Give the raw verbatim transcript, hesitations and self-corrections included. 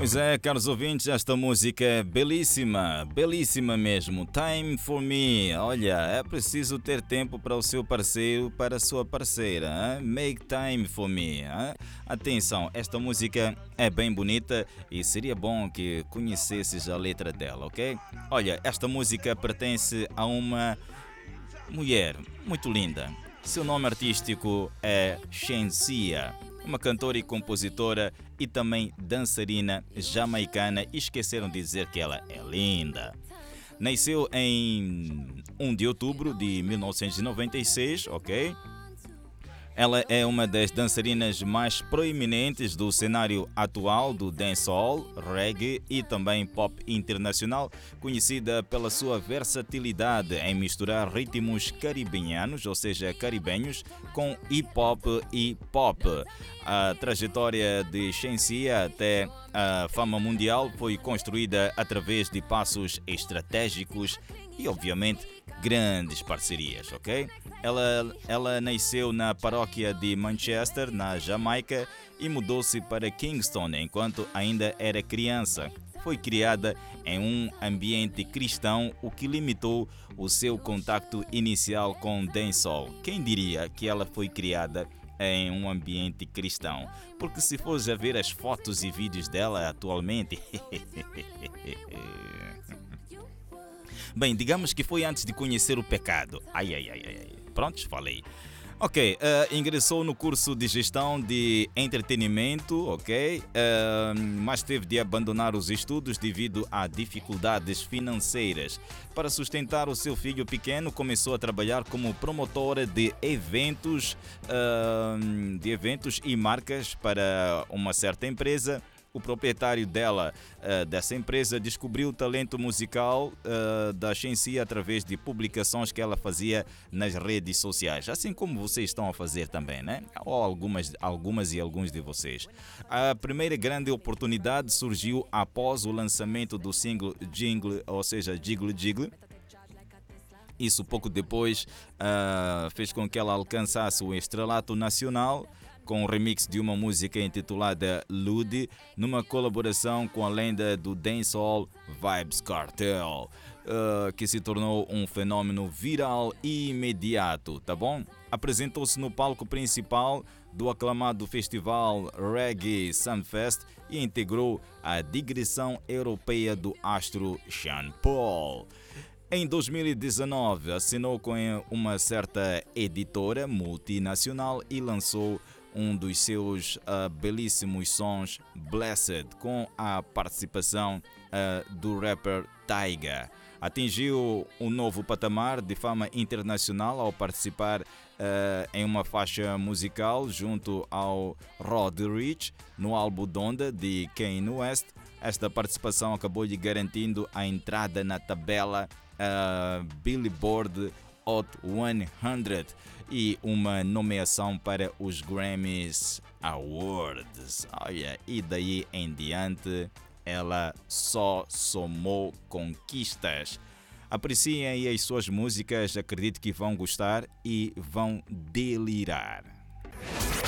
Pois é, caros ouvintes, esta música é belíssima, belíssima mesmo. Time for me. Olha, é preciso ter tempo para o seu parceiro, para a sua parceira. Hein? Make time for me. Hein? Atenção, esta música é bem bonita e seria bom que conhecesses a letra dela, ok? Olha, esta música pertence a uma mulher muito linda. Seu nome artístico é Shenseea, uma cantora e compositora e também dançarina jamaicana, e esqueceram de dizer que ela é linda. Nasceu em um de outubro de mil novecentos e noventa e seis, ok? Ela é uma das dançarinas mais proeminentes do cenário atual do dancehall, reggae e também pop internacional, conhecida pela sua versatilidade em misturar ritmos caribenhanos, ou seja, caribenhos, com hip hop e pop. A trajetória de Shenseea até a fama mundial foi construída através de passos estratégicos e, obviamente, grandes parcerias, ok? Ela, ela nasceu na paróquia de Manchester, na Jamaica, e mudou-se para Kingston enquanto ainda era criança. Foi criada em um ambiente cristão, o que limitou o seu contacto inicial com dancehall. Quem diria que ela foi criada em um ambiente cristão? Porque se fores a ver as fotos e vídeos dela atualmente... Bem, digamos que foi antes de conhecer o pecado. Ai, ai, ai, ai. Prontos, falei. Ok, uh, ingressou no curso de gestão de entretenimento, ok? Uh, mas teve de abandonar os estudos devido a dificuldades financeiras. Para sustentar o seu filho pequeno, começou a trabalhar como promotora de eventos, uh, de eventos e marcas para uma certa empresa. O proprietário dela, uh, dessa empresa, descobriu o talento musical uh, da Shenseea através de publicações que ela fazia nas redes sociais, assim como vocês estão a fazer também, né? Ou algumas, algumas e alguns de vocês. A primeira grande oportunidade surgiu após o lançamento do single Jingle, ou seja, Jiggle Jiggle. Isso pouco depois uh, fez com que ela alcançasse o estrelato nacional, com um remix de uma música intitulada Ludi, numa colaboração com a lenda do dancehall Vybz Kartel, uh, que se tornou um fenômeno viral e imediato, tá bom? Apresentou-se no palco principal do aclamado festival Reggae Sunfest e integrou a digressão europeia do astro Sean Paul. Em dois mil e dezenove, assinou com uma certa editora multinacional e lançou um dos seus uh, belíssimos sons, Blessed, com a participação uh, do rapper Tyga. Atingiu um novo patamar de fama internacional ao participar uh, em uma faixa musical junto ao Rod Rich no álbum Donda de Kanye West. Esta participação acabou lhe garantindo a entrada na tabela uh, Billboard Hot cem e uma nomeação para os Grammys Awards. Olha, e daí em diante ela só somou conquistas. Apreciem aí as suas músicas, acredito que vão gostar e vão delirar.